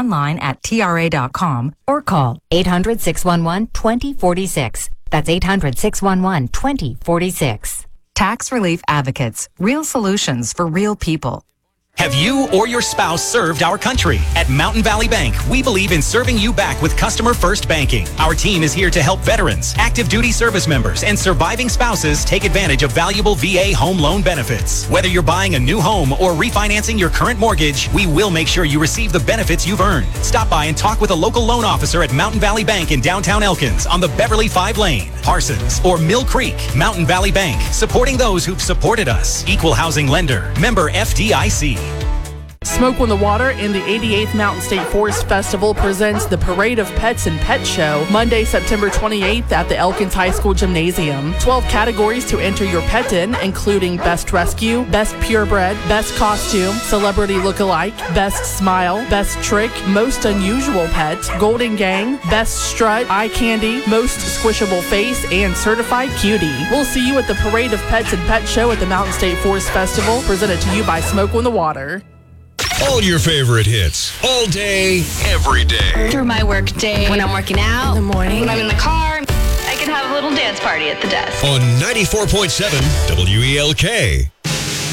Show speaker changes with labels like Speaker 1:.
Speaker 1: online at TRA.com or call 800-611-2046. That's 800-611-2046. Tax Relief Advocates. Real solutions for real people.
Speaker 2: Have you or your spouse served our country? At Mountain Valley Bank, we believe in serving you back with customer first banking. Our team is here to help veterans, active duty service members, and surviving spouses take advantage of valuable VA home loan benefits. Whether you're buying a new home or refinancing your current mortgage, we will make sure you receive the benefits you've earned. Stop by and talk with a local loan officer at Mountain Valley Bank in downtown Elkins on the Beverly 5 Lane, Parsons, or Mill Creek. Mountain Valley Bank, supporting those who've supported us. Equal housing lender. Member FDIC.
Speaker 3: Smoke on the Water and the 88th Mountain State Forest Festival presents the Parade of Pets and Pet Show Monday, September 28th at the Elkins High School Gymnasium. 12 categories to enter your pet in, including Best Rescue, Best Purebred, Best Costume, Celebrity Lookalike, Best Smile, Best Trick, Most Unusual Pet, Golden Gang, Best Strut, Eye Candy, Most Squishable Face, and Certified Cutie. We'll see you at the Parade of Pets and Pet Show at the Mountain State Forest Festival, presented to you by Smoke on the Water.
Speaker 4: All your favorite hits, all day, every day.
Speaker 5: Through my work day, when I'm working out,
Speaker 6: in the morning,
Speaker 5: when I'm in the car, I can have a little dance party at the desk.
Speaker 4: On 94.7 WELK.